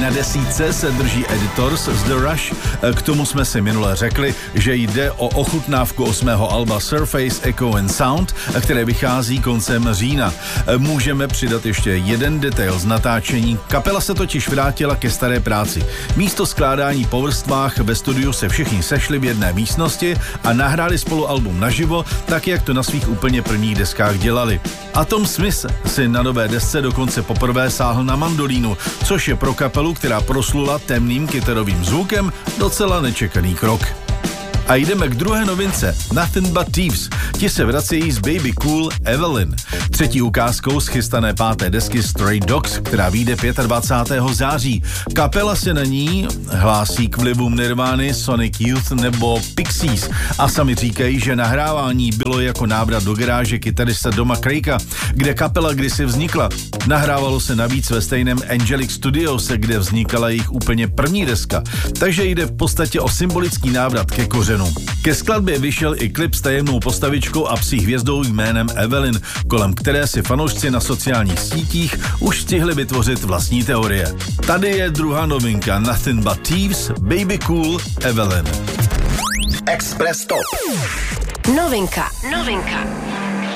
Na desítce se drží Editors z The Rush. K tomu jsme si minule řekli, že jde o ochutnávku 8. alba Surface, Echo and Sound, které vychází koncem října. Můžeme přidat ještě jeden detail z natáčení. Kapela se totiž vrátila ke staré práci. Místo skládání po vrstvách ve studiu se všichni sešli v jedné místnosti a nahráli spolu album naživo, tak jak to na svých úplně prvních deskách dělali. A Tom Smith si na nové desce dokonce poprvé sáhl na mandolínu, což je pro kapelu, která proslula temným kytarovým zvukem, docela nečekaný krok. A jdeme k druhé novince, Nothing But Thieves. Ti se vracejí z Baby Cool Evelyn. Třetí ukázkou z chystané 5. desky Stray Dogs, která vyjde 25. září. Kapela se na ní hlásí k vlivům Nirvány, Sonic Youth nebo Pixies a sami říkají, že nahrávání bylo jako návrat do garáže kytarista Doma Craiga, kde kapela kdysi vznikla. Nahrávalo se navíc ve stejném Angelic Studios, kde vznikala jejich úplně první deska, takže jde v podstatě o symbolický návrat ke kořenu. Ke skladbě vyšel i klip s tajemnou postavičkou a psí hvězdou jménem Evelyn, kolem které si fanoušci na sociálních sítích už stihli vytvořit vlastní teorie. Tady je druhá novinka, Nothing But Thieves, Baby Cool Evelyn. Express Top. Novinka.